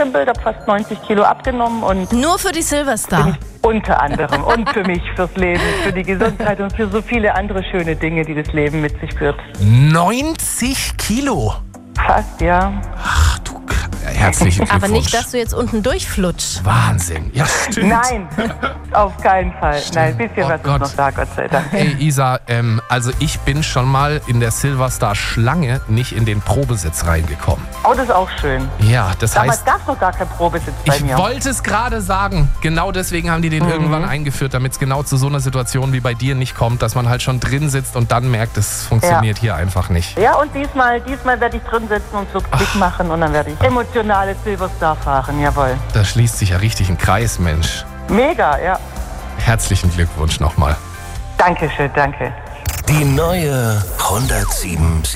gekrempelt, habe fast 90 Kilo abgenommen und Nur für die Silverstar. unter anderem und für mich, fürs Leben, für die Gesundheit und für so viele andere schöne Dinge, die das Leben mit sich führt. 90 Kilo? Fast, ja. Ach du, herzlichen Glückwunsch. Aber nicht, dass du jetzt unten durchflutschst. Wahnsinn. Ja, stimmt. Nein, auf keinen Fall. Nein, ein bisschen Oh was Gott. ist noch da, Gott sei Dank. Ey Isa, also ich bin schon mal in der Silverstar-Schlange nicht in den Probesitz reingekommen. Oh, das ist auch schön. Ja, das Damals heißt, gab es noch gar keinen Probesitz bei ich mir. wollte es gerade sagen. Genau deswegen haben die den irgendwann eingeführt, damit es genau zu so einer Situation wie bei dir nicht kommt, dass man halt schon drin sitzt und dann merkt, es funktioniert hier einfach nicht. Ja, und diesmal werde ich drin sitzen und so Klick machen und dann werde ich emotionale Silverstar fahren, jawohl. Da schließt sich ja richtig ein Kreis, Mensch. Mega, ja. Herzlichen Glückwunsch nochmal. Dankeschön, danke. Die neue 107.